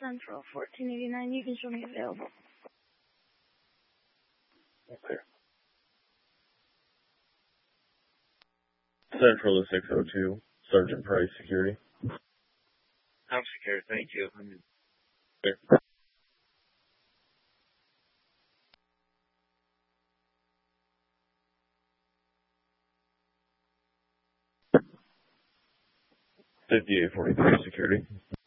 Central, 1489. You can show me available. Okay. Central is 602. Sergeant Price, security. I'm secure, thank you. Okay. 5843, security.